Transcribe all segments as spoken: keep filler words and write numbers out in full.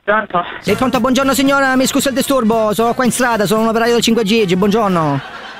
Pronto? Sì, pronto, buongiorno signora, mi scusa il disturbo, sono qua in strada, sono un operaio del cinque G, buongiorno.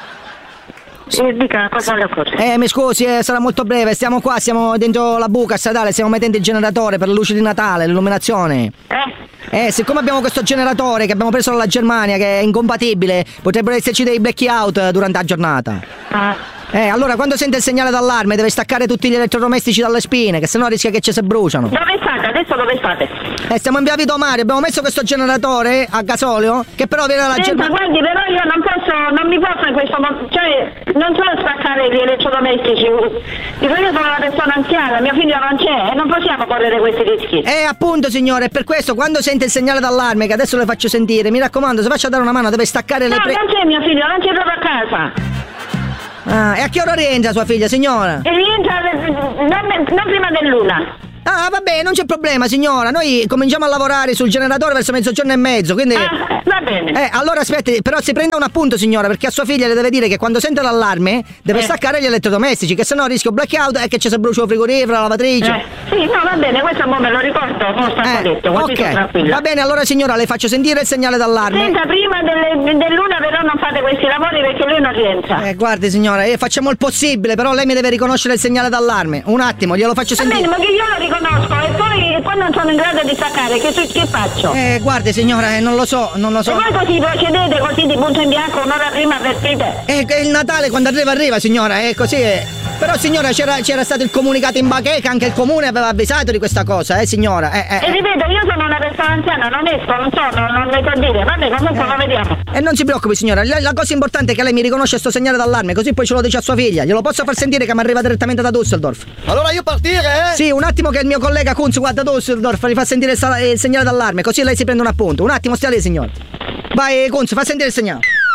Sì, dica, cosa le occorre? Eh, mi scusi, eh, sarà molto breve, stiamo qua, siamo dentro la buca stradale, stiamo mettendo il generatore per le luci di Natale, l'illuminazione. Eh? Eh, siccome abbiamo questo generatore che abbiamo preso dalla Germania, che è incompatibile, potrebbero esserci dei blackout durante la giornata. Ah. Eh, allora quando sente il segnale d'allarme deve staccare tutti gli elettrodomestici dalle spine, che sennò rischia che ci si bruciano. Dove state? Adesso dove state? Eh, stiamo in via Vito Mare, abbiamo messo questo generatore a gasolio, che però viene dalla Senta, Germania. guardi, però io non posso, non mi posso in questo modo, cioè, non so staccare gli elettrodomestici. Dico, io sono una persona anziana, mio figlio non c'è, e non possiamo correre questi rischi. Eh, appunto signore, è per questo, quando sente il segnale d'allarme, che adesso le faccio sentire, mi raccomando, se faccia dare una mano deve staccare le No, pre... non c'è mio figlio, non c'è proprio a casa. Ah, e a che ora rientra sua figlia, signora? E rientra non, non prima dell'una. Ah, vabbè, non c'è problema, signora. Noi cominciamo a lavorare sul generatore verso mezzogiorno e mezzo, quindi... Ah, va bene. Eh, allora aspetti, però si prenda un appunto, signora, perché a sua figlia le deve dire che quando sente l'allarme deve Eh. staccare gli elettrodomestici, che sennò rischio blackout e che ci si brucia il frigorifero, la lavatrice. Eh. Sì, no, va bene, questo mo me lo ricordo, mo sta Eh, detto, così sono ok, tranquilla. va bene, allora signora, le faccio sentire il segnale d'allarme. Senta, prima delle, dell'una però non fate questi lavori perché lui non rientra. Eh, guardi signora, eh, facciamo il possibile, però lei mi deve riconoscere il segnale d'allarme. Un attimo, glielo faccio Va sentire. bene, ma che io lo riconosco e poi quando non sono in grado di staccare, che, che faccio? Eh, guardi signora, eh, non lo so, non lo E so. voi così procedete così di punto in bianco un'ora prima avvertite? Eh, che il Natale quando arriva arriva signora, è così è. Però signora c'era, c'era stato il comunicato in bacheca, anche il comune aveva avvisato di questa cosa, eh signora. Eh, eh, E ripeto, io sono una persona anziana, non esco, non so, non, non le so dire, vabbè comunque lo vediamo. E non si preoccupi signora, la, la cosa importante è che lei mi riconosce sto segnale d'allarme, così poi ce lo dice a sua figlia. Glielo posso far sentire che mi arriva direttamente da Düsseldorf. Allora io partire, eh? Sì, un attimo che il mio collega Kunz guarda Düsseldorf, gli fa sentire il, sala- il segnale d'allarme, così lei si prende un appunto. Un attimo, stia lì signora. Vai Kunz, fa sentire il segnale.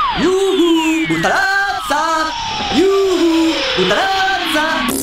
Yuhu, Buttarazza! Yuhu, Buttarazza!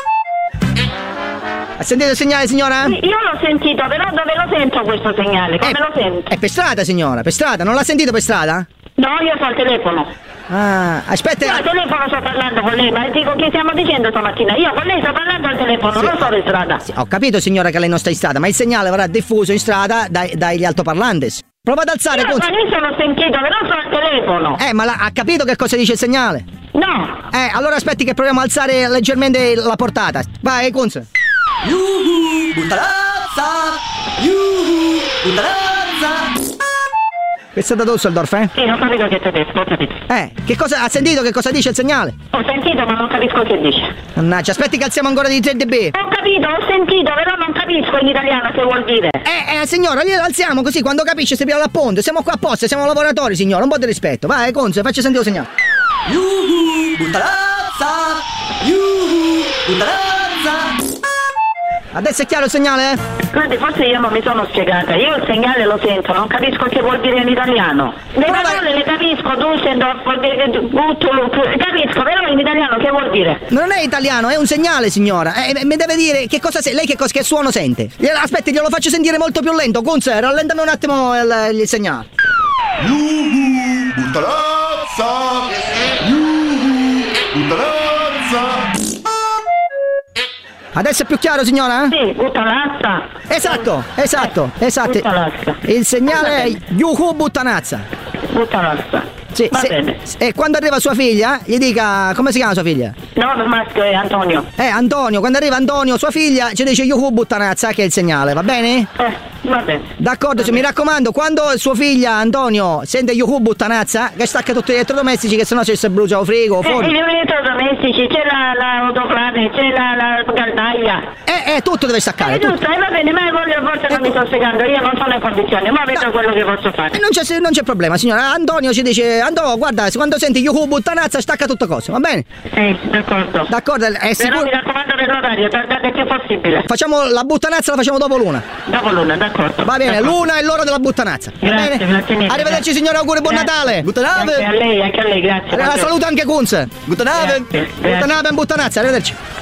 Ha sentito il segnale signora? Sì, io l'ho sentito, però dove lo sento questo segnale? Come Eh, lo sento? È per strada signora, per strada, non l'ha sentito per strada? No, io sto al telefono. Ah, aspetta. Io al telefono sto parlando con lei, ma dico che stiamo dicendo stamattina? Io con lei sto parlando al telefono, Sì. non sto in strada. Sì, ho capito signora che lei non sta in strada, ma il segnale verrà diffuso in strada dai, dagli altoparlantes. Prova ad alzare Io Kunz. all'inizio l'ho sentito, però sto al telefono. Eh, ma la- ha capito che cosa dice il segnale? No. Eh, allora aspetti che proviamo a alzare leggermente la portata. Vai Kunz. Yuhu, Buttarazza! Yuhu, Buttarazza! Questo è da Düsseldorf, eh? Sì, ho capito che tedesco, ho capito. Eh, che cosa ha sentito che cosa dice il segnale? Ho sentito, ma non capisco che dice. Mannaggia, aspetti che alziamo ancora di tre decibel. Ho capito, ho sentito, però non capisco in italiano che vuol dire. Eh, eh, signora, glielo alziamo così quando capisce si piega l'appunto. Siamo qua apposta, siamo lavoratori, signora, un po' di rispetto. Vai, Kunz, faccia sentire il segnale. Yuhu, Buttarazza! Yuhu, Buttarazza! Adesso è chiaro il segnale? eh? Guardi, forse io non mi sono spiegata. Io il segnale lo sento, non capisco che vuol dire in italiano. Le Prova- parole le capisco, Düsseldorf, vuol dire Gutuluk, capisco, però in italiano che vuol dire? Non è italiano, è un segnale, signora. Eh, mi deve dire che cosa se- lei che, cosa, che suono sente. Glielo- Aspetti, glielo faccio sentire molto più lento. Kunz, rallentami un attimo il, il segnale. Yuhu, Buttarazza! Yuhu, Buttarazza! Adesso è più chiaro, signora? Sì, Buttanazza. Esatto, esatto, esatto. Buttanazza. Il segnale è Yuhu Buttanazza. Buttanazza. Sì, Va se- bene. E quando arriva sua figlia, gli dica come si chiama sua figlia? No, il maschio è Antonio. Eh, Antonio, quando arriva Antonio, sua figlia, ci dice Yuhu Buttanazza, che è il segnale, va bene? Eh, va bene. D'accordo, se mi raccomando, quando sua figlia Antonio sente Yuhu Buttanazza, che stacca tutti gli elettrodomestici, che sennò ci si brucia o frigo o Eh, forno. gli elettrodomestici, c'è la, l'autoclave, c'è la, la caldaia. Eh, eh, tutto deve È staccare, tutto. giusto, eh, va bene, ma voglio forse non mi sto spiegando, io non sono in condizioni, ma vedo No. quello che posso E fare. non c'è, non c'è problema, signora. Antonio ci dice, Antonio, guarda, quando senti Yuhu Buttanazza, stacca tutto cose, va bene? Sì, d'accordo. D'accordo, è Però sicuro. mi raccomando per l'orario, tardate il più possibile. Facciamo la buttanazza, la facciamo dopo l'una. Dopo l'una, d'accordo. Va bene, d'accordo. l'una è l'ora della buttanazza. Va Grazie, bene? grazie mille. Arrivederci signora, auguri, buon Grazie. Natale. Grazie a Buttanave. lei, anche a lei, grazie. La saluto anche Kunz. Buttanave! Grazie, grazie. Buttanave e buttanazza, arrivederci.